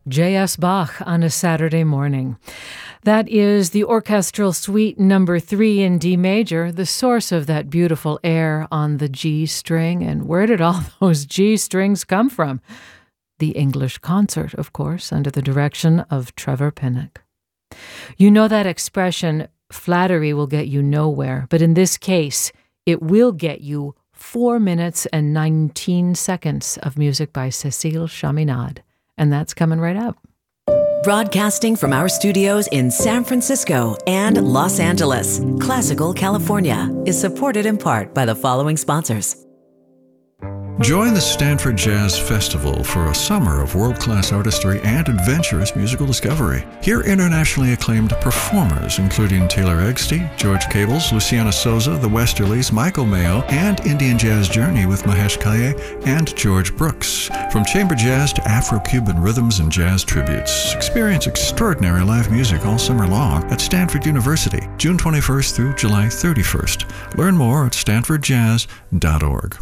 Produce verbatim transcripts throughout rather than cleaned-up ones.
J S. Bach on a Saturday morning. That is the Orchestral Suite number three in D major, the source of that beautiful air on the G string. And where did all those G strings come from? The English Concert, of course, under the direction of Trevor Pinnock. You know that expression, flattery will get you nowhere, but in this case, it will get you four minutes and nineteen seconds of music by Cécile Chaminade. And that's coming right up. Broadcasting from our studios in San Francisco and Los Angeles, Classical California is supported in part by the following sponsors. Join the Stanford Jazz Festival for a summer of world-class artistry and adventurous musical discovery. Hear internationally acclaimed performers including Taylor Eggstey, George Cables, Luciana Souza, the Westerlies, Michael Mayo, and Indian Jazz Journey with Mahesh Kaye and George Brooks. From chamber jazz to Afro-Cuban rhythms and jazz tributes, experience extraordinary live music all summer long at Stanford University, June twenty-first through July thirty-first. Learn more at stanford jazz dot org.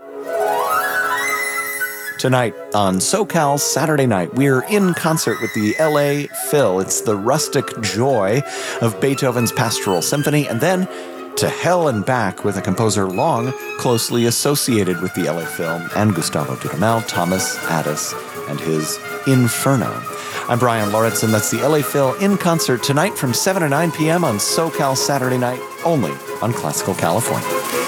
Tonight on SoCal Saturday Night, we're in concert with the L A Phil. It's the rustic joy of Beethoven's Pastoral Symphony, and then to hell and back with a composer long closely associated with the L A Phil and Gustavo Dudamel, Thomas Addis, and his Inferno. I'm Brian Lauritsen. That's the L A Phil in concert tonight from seven to nine p.m. on SoCal Saturday Night, only on Classical California.